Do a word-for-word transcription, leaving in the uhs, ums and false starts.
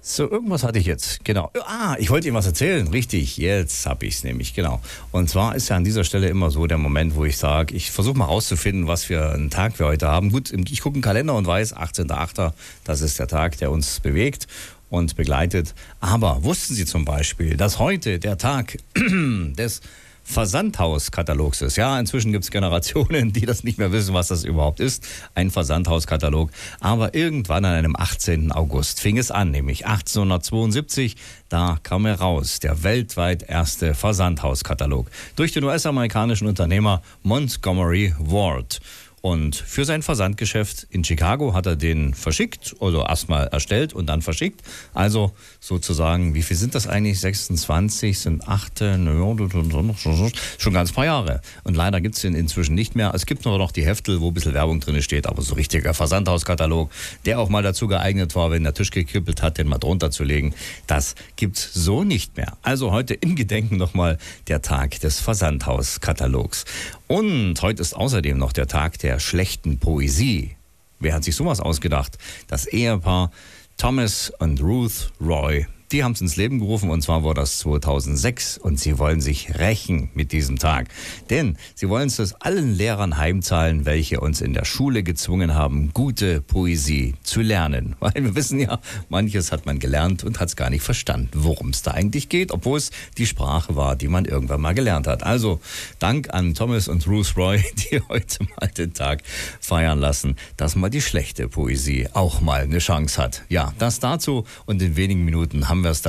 So, irgendwas hatte ich jetzt, genau. Ah, ich wollte Ihnen was erzählen, richtig, jetzt habe ich es nämlich, genau. Und zwar ist ja an dieser Stelle immer so der Moment, wo ich sage, ich versuche mal rauszufinden, was für einen Tag wir heute haben. Gut, ich gucke in den Kalender und weiß, achtzehnter achter, das ist der Tag, der uns bewegt und begleitet. Aber wussten Sie zum Beispiel, dass heute der Tag des Versandhauskatalogs ist? Ja, inzwischen gibt es Generationen, die das nicht mehr wissen, was das überhaupt ist. Ein Versandhauskatalog. Aber irgendwann an einem achtzehnten August fing es an, nämlich achtzehnhundertzweiundsiebzig. Da kam er raus, der weltweit erste Versandhauskatalog. Durch den U S-amerikanischen Unternehmer Montgomery Ward. Und für sein Versandgeschäft in Chicago hat er den verschickt, also erstmal erstellt und dann verschickt. Also sozusagen, wie viel sind das eigentlich? sechsundzwanzig sind acht, schon ganz paar Jahre. Und leider gibt es den inzwischen nicht mehr. Es gibt nur noch die Heftel, wo ein bisschen Werbung drin steht, aber so richtiger Versandhauskatalog, der auch mal dazu geeignet war, wenn der Tisch gekippelt hat, den mal drunter zu legen. Das gibt's so nicht mehr. Also heute im Gedenken nochmal der Tag des Versandhauskatalogs. Und heute ist außerdem noch der Tag der schlechten Poesie. Wer hat sich sowas ausgedacht? Das Ehepaar Thomas und Ruth Roy. Die haben es ins Leben gerufen, und zwar war das zweitausendsechs, und sie wollen sich rächen mit diesem Tag. Denn sie wollen es allen Lehrern heimzahlen, welche uns in der Schule gezwungen haben, gute Poesie zu lernen. Weil wir wissen ja, manches hat man gelernt und hat es gar nicht verstanden, worum es da eigentlich geht, obwohl es die Sprache war, die man irgendwann mal gelernt hat. Also Dank an Thomas und Ruth Roy, die heute mal den Tag feiern lassen, dass mal die schlechte Poesie auch mal eine Chance hat. Ja, das dazu, und in wenigen Minuten haben wir es